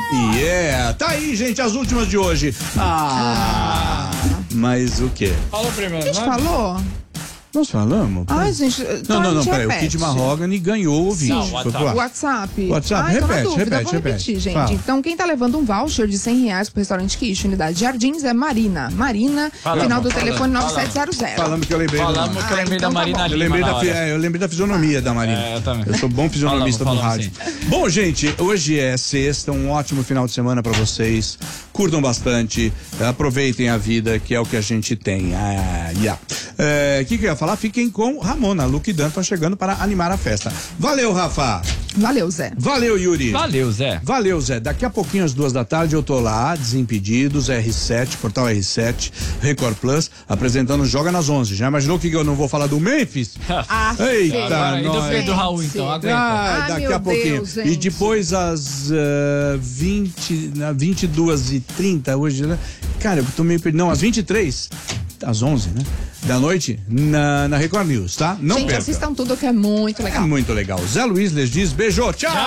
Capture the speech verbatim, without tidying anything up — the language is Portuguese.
Yeah, tá aí, gente, as últimas de hoje. Ah, mas o quê? Falou primeiro. A gente falou? Nós falamos? Ai, gente. Então Não, não, a não, gente peraí. O repete. Kid Mahogany ganhou o ouvinte. Não, Foi pro WhatsApp. ar. WhatsApp. WhatsApp, Ah, então na repete, dúvida, repete, vou repetir, repete. gente. Fala. Então, quem tá levando um voucher de cem reais pro restaurante Quiche, Unidade Jardins, é Marina. Marina, Falamos, final do falamos, telefone nove falamos. sete zero zero. Falamos que eu lembrei. do Falamos nome. que eu lembrei então da tá Marina bom. Eu Lima lembrei, na da, fi- hora. é, eu lembrei da fisionomia da Marina. É, eu também. Eu sou bom fisionomista Falamos, do rádio. falamos Bom, gente, hoje é sexta, um ótimo final de semana pra vocês. Curtam bastante, aproveitem a vida, que é o que a gente tem. Ah, yeah. É, que que eu ia falar? Fiquem com Ramona, Luke Danton chegando para animar a festa. Valeu, Rafa. Valeu, Zé. Valeu, Yuri. Valeu, Zé. Valeu, Zé. Daqui a pouquinho, às duas da tarde, eu tô lá, Desimpedidos, R sete, Portal R sete, Record Plus, apresentando Joga nas onze. Já imaginou que eu não vou falar do Memphis? Ah, Eita, Agora, e do nós. Pedro Raul, então, aguenta. Ah, Ai, daqui meu a pouquinho. Deus, gente. E depois às uh, vinte, na vinte e duas e trinta hoje, né? Cara, eu tô meio perdido. Não, às vinte e três, às onze, né? Da noite, na, na Record News, tá? Não gente, perca. assistam tudo que é muito É legal. muito legal. Zé Luiz les diz beijo, tchau!